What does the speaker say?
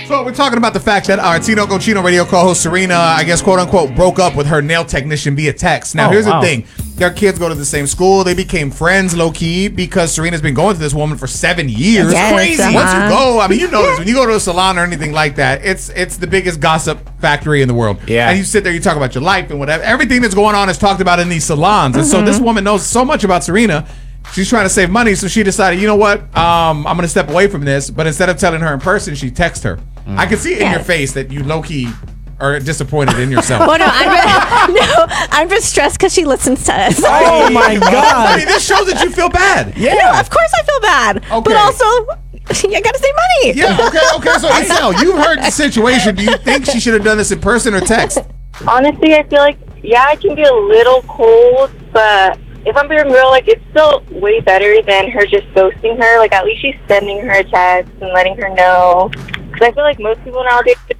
So we're talking about the fact that our Tino Chino radio co-host Serena, I guess, quote unquote, broke up with her nail technician via text. Now, here's the thing. Their kids go to the same school. They became friends low key because Serena's been going to this woman for 7 years. Yes, crazy. Once you go, I mean, you know this. When you go to a salon or anything like that, it's the biggest gossip factory in the world. Yeah. And you sit there, you talk about your life and whatever. Everything that's going on is talked about in these salons. And so this woman knows so much about Serena. She's trying to save money, so she decided, you know what? I'm going to step away from this. But instead of telling her in person, she texts her. I can see it in your face that you low-key are disappointed in yourself. Oh, no, I'm just stressed because she listens to us. Oh my God! I mean, this shows that you feel bad. Yeah. No, of course I feel bad. Okay. But also, I got to save money. Yeah, okay. So, Isel, you heard the situation. Do you think she should have done this in person or text? Honestly, I feel like, yeah, it can be a little cold, but if I'm being real, like, it's still way better than her just ghosting her. Like, at least she's sending her a text and letting her know. Because I feel like most people nowadays